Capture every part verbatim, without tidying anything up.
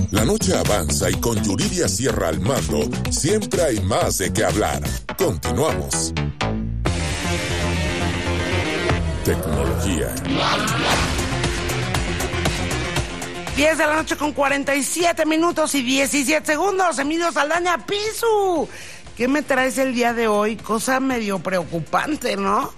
La noche avanza y con Yuridia Sierra al mando, siempre hay más de qué hablar. Continuamos. Tecnología. diez de la noche con cuarenta y siete minutos y diecisiete segundos. Emilio Saldaña, Pisu. ¿Qué me traes el día de hoy? Cosa medio preocupante, ¿no?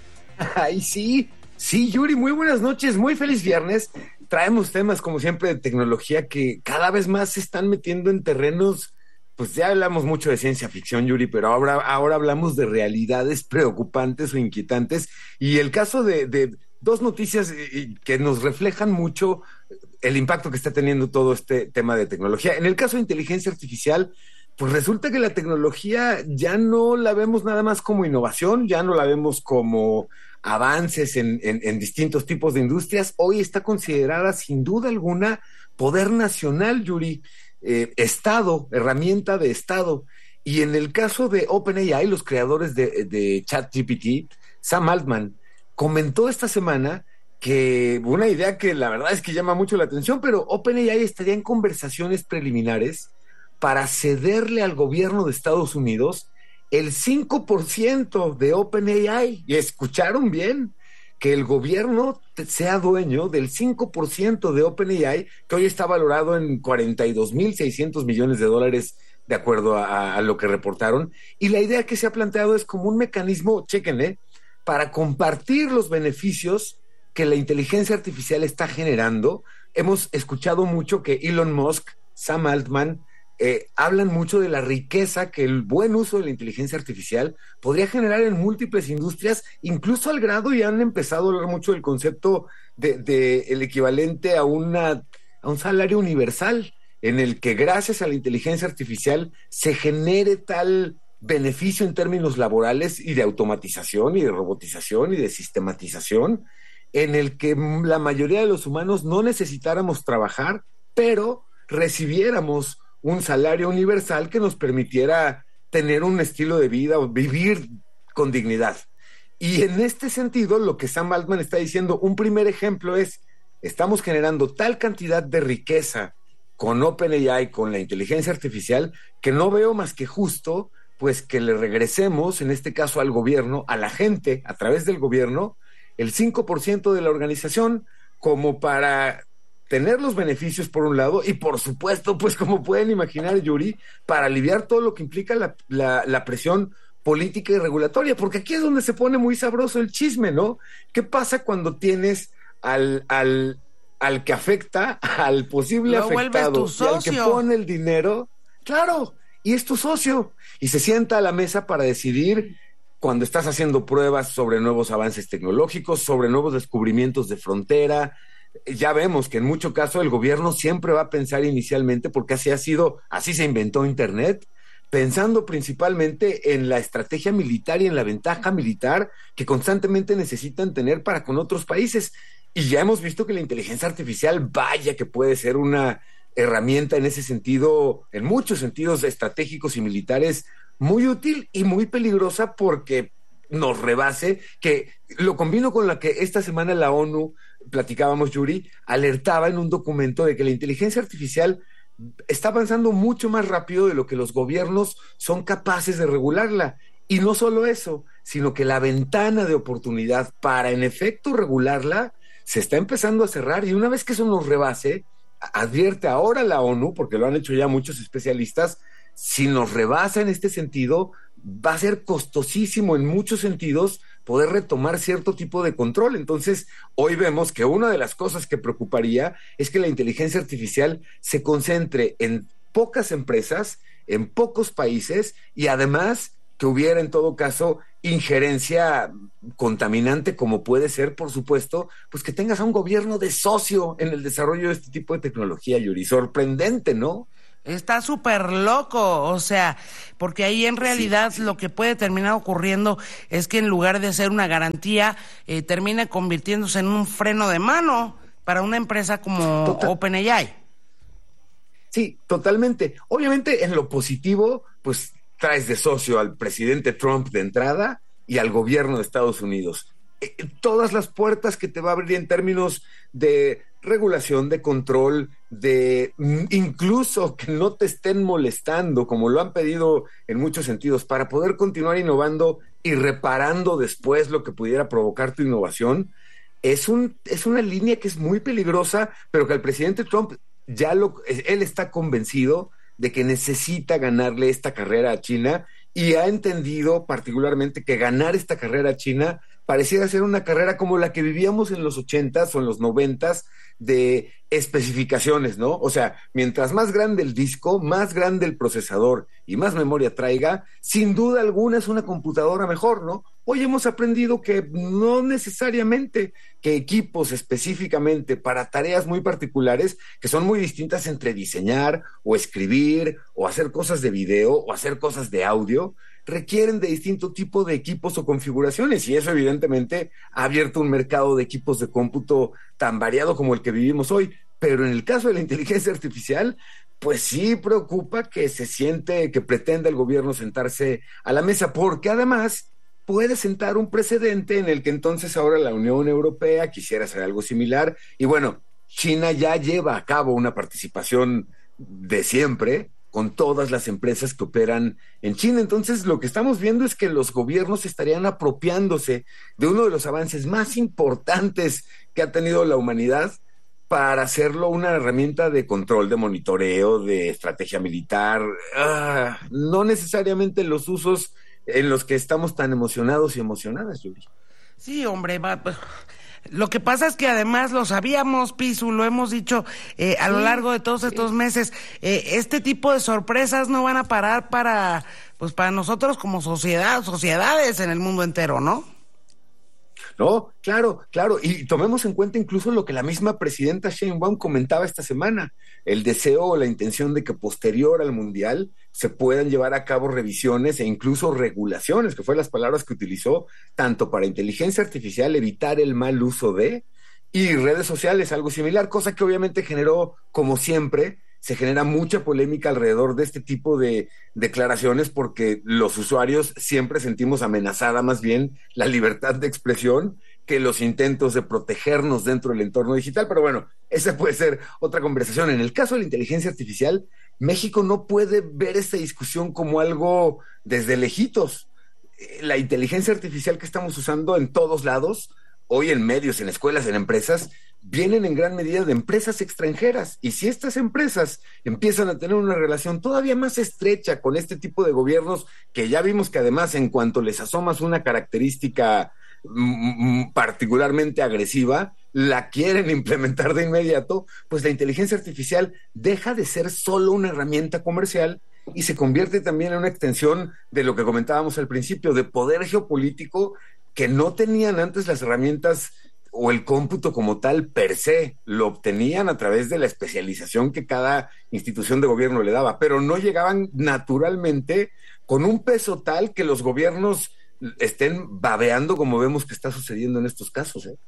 Ay, sí. Sí, Yuri, muy buenas noches. Muy feliz viernes. Traemos temas, como siempre, de tecnología que cada vez más se están metiendo en terrenos. Pues ya hablamos mucho de ciencia ficción, Yuri, pero ahora, ahora hablamos de realidades preocupantes o inquietantes. Y el caso de, de dos noticias que nos reflejan mucho el impacto que está teniendo todo este tema de tecnología. En el caso de inteligencia artificial, pues resulta que la tecnología ya no la vemos nada más como innovación, ya no la vemos como avances en, en, en distintos tipos de industrias. Hoy está considerada sin duda alguna poder nacional, Yuri, eh, Estado, herramienta de Estado. Y en el caso de OpenAI, los creadores de, de ChatGPT, Sam Altman, comentó esta semana que una idea que la verdad es que llama mucho la atención, pero OpenAI estaría en conversaciones preliminares para cederle al gobierno de Estados Unidos el cinco por ciento de OpenAI. Y escucharon bien, que el gobierno sea dueño del cinco por ciento de OpenAI, que hoy está valorado en cuarenta y dos mil seiscientos millones de dólares, de acuerdo a, a lo que reportaron. Y la idea que se ha planteado es como un mecanismo, chéquenle, para compartir los beneficios que la inteligencia artificial está generando. Hemos escuchado mucho que Elon Musk, Sam Altman, eh, hablan mucho de la riqueza que el buen uso de la inteligencia artificial podría generar en múltiples industrias, incluso al grado, y han empezado a hablar mucho del concepto de, de el equivalente a, una, a un salario universal, en el que gracias a la inteligencia artificial se genere tal beneficio en términos laborales y de automatización y de robotización y de sistematización, en el que la mayoría de los humanos no necesitáramos trabajar, pero recibiéramos un salario universal que nos permitiera tener un estilo de vida o vivir con dignidad. Y en este sentido, lo que Sam Altman está diciendo, un primer ejemplo es, estamos generando tal cantidad de riqueza con OpenAI, con la inteligencia artificial, que no veo más que justo, pues que le regresemos, en este caso al gobierno, a la gente, a través del gobierno, el cinco por ciento de la organización, como para tener los beneficios por un lado, y por supuesto, pues como pueden imaginar, Yuri, para aliviar todo lo que implica la, la, la presión política y regulatoria, porque aquí es donde se pone muy sabroso el chisme, ¿no? ¿Qué pasa cuando tienes al, al, al que afecta, al posible Lo afectado, tu y al que pone el dinero? Claro, y es tu socio, y se sienta a la mesa para decidir cuando estás haciendo pruebas sobre nuevos avances tecnológicos, sobre nuevos descubrimientos de frontera. Ya vemos que en mucho caso el gobierno siempre va a pensar inicialmente, porque así ha sido, así se inventó Internet, pensando principalmente en la estrategia militar y en la ventaja militar que constantemente necesitan tener para con otros países. Y ya hemos visto que la inteligencia artificial, vaya que puede ser una herramienta en ese sentido, en muchos sentidos estratégicos y militares, muy útil y muy peligrosa, porque nos rebase, que lo combino con la que esta semana la ONU, platicábamos, Yuri, alertaba en un documento de que la inteligencia artificial está avanzando mucho más rápido de lo que los gobiernos son capaces de regularla. Y no solo eso, sino que la ventana de oportunidad para, en efecto, regularla se está empezando a cerrar, y una vez que eso nos rebase, advierte ahora la ONU, porque lo han hecho ya muchos especialistas, si nos rebasa en este sentido, va a ser costosísimo en muchos sentidos poder retomar cierto tipo de control. Entonces, hoy vemos que una de las cosas que preocuparía es que la inteligencia artificial se concentre en pocas empresas, en pocos países, y además que hubiera en todo caso injerencia contaminante, como puede ser, por supuesto, pues que tengas a un gobierno de socio en el desarrollo de este tipo de tecnología, Yuri. Sorprendente, ¿no? Está súper loco, o sea, porque ahí en realidad sí, sí. Lo que puede terminar ocurriendo es que en lugar de ser una garantía, eh, termine convirtiéndose en un freno de mano para una empresa como Total. OpenAI. Sí, totalmente. Obviamente, en lo positivo, pues traes de socio al presidente Trump de entrada y al gobierno de Estados Unidos. Eh, todas las puertas que te va a abrir en términos de regulación, de control, de incluso que no te estén molestando, como lo han pedido en muchos sentidos, para poder continuar innovando y reparando después lo que pudiera provocar tu innovación, es, un, es una línea que es muy peligrosa, pero que el presidente Trump ya lo, él está convencido de que necesita ganarle esta carrera a China y ha entendido particularmente que ganar esta carrera a China pareciera ser una carrera como la que vivíamos en los ochentas o en los noventas, de especificaciones, ¿no? O sea, mientras más grande el disco, más grande el procesador y más memoria traiga, sin duda alguna es una computadora mejor, ¿no? Hoy hemos aprendido que no necesariamente, que equipos específicamente para tareas muy particulares, que son muy distintas entre diseñar o escribir o hacer cosas de video o hacer cosas de audio, requieren de distinto tipo de equipos o configuraciones, y eso evidentemente ha abierto un mercado de equipos de cómputo tan variado como el que vivimos hoy. Pero en el caso de la inteligencia artificial, pues sí preocupa que se siente, que pretenda el gobierno sentarse a la mesa, porque además puede sentar un precedente en el que entonces ahora la Unión Europea quisiera hacer algo similar, y bueno, China ya lleva a cabo una participación de siempre con todas las empresas que operan en China. Entonces, lo que estamos viendo es que los gobiernos estarían apropiándose de uno de los avances más importantes que ha tenido la humanidad para hacerlo una herramienta de control, de monitoreo, de estrategia militar. Ah, no necesariamente los usos en los que estamos tan emocionados y emocionadas, Yuri. Sí, hombre, va... Lo que pasa es que además lo sabíamos, Pisu, lo hemos dicho eh, a sí, lo largo de todos estos sí. meses, eh, este tipo de sorpresas no van a parar para, pues para nosotros como sociedad, sociedades en el mundo entero, ¿no? No, claro, claro, y tomemos en cuenta incluso lo que la misma presidenta Sheinbaum comentaba esta semana, el deseo o la intención de que posterior al Mundial se puedan llevar a cabo revisiones e incluso regulaciones, que fue las palabras que utilizó, tanto para inteligencia artificial, evitar el mal uso de, y redes sociales, algo similar, cosa que obviamente generó, como siempre, se genera mucha polémica alrededor de este tipo de declaraciones, porque los usuarios siempre sentimos amenazada más bien la libertad de expresión que los intentos de protegernos dentro del entorno digital. Pero bueno, esa puede ser otra conversación. En el caso de la inteligencia artificial, México no puede ver esta discusión como algo desde lejitos. La inteligencia artificial que estamos usando en todos lados, hoy en medios, en escuelas, en empresas, vienen en gran medida de empresas extranjeras, y si estas empresas empiezan a tener una relación todavía más estrecha con este tipo de gobiernos, que ya vimos que además en cuanto les asomas una característica mm, particularmente agresiva, la quieren implementar de inmediato, pues la inteligencia artificial deja de ser solo una herramienta comercial y se convierte también en una extensión de lo que comentábamos al principio, de poder geopolítico que no tenían antes las herramientas o el cómputo como tal per se, lo obtenían a través de la especialización que cada institución de gobierno le daba, pero no llegaban naturalmente con un peso tal que los gobiernos estén babeando como vemos que está sucediendo en estos casos, ¿eh?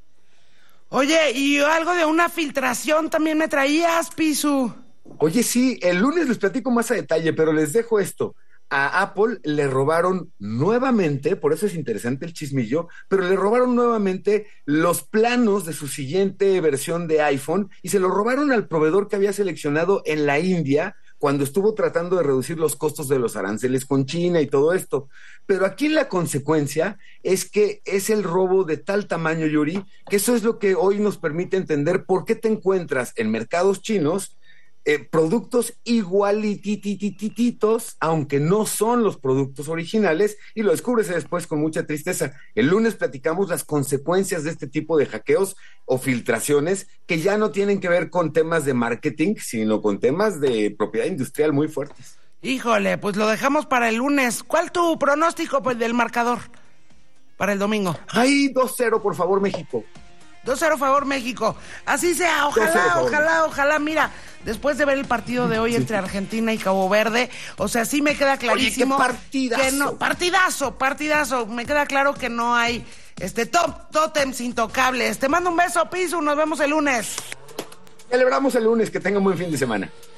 Oye, y algo de una filtración también me traías, Pisu. Oye, sí, el lunes les platico más a detalle, pero les dejo esto. A Apple le robaron nuevamente, por eso es interesante el chismillo, pero le robaron nuevamente los planos de su siguiente versión de iPhone y se lo robaron al proveedor que había seleccionado en la India cuando estuvo tratando de reducir los costos de los aranceles con China y todo esto. Pero aquí la consecuencia es que es el robo de tal tamaño, Yuri, que eso es lo que hoy nos permite entender por qué te encuentras en mercados chinos Eh, productos igualititititos, aunque no son los productos originales, y lo descubres después con mucha tristeza. El lunes platicamos las consecuencias de este tipo de hackeos o filtraciones que ya no tienen que ver con temas de marketing, sino con temas de propiedad industrial muy fuertes. Híjole, pues lo dejamos para el lunes. ¿Cuál tu pronóstico, pues, del marcador para el domingo? Ay, dos cero, por favor, México. dos cero favor México. Así sea, ojalá, ojalá, ojalá. Mira, después de ver el partido de hoy entre Argentina y Cabo Verde, o sea, sí me queda clarísimo. Oye, qué partidazo. Que no, partidazo, partidazo. Me queda claro que no hay este top tótems intocables. Te mando un beso, Pisu, nos vemos el lunes. Celebramos el lunes, que tengan buen fin de semana.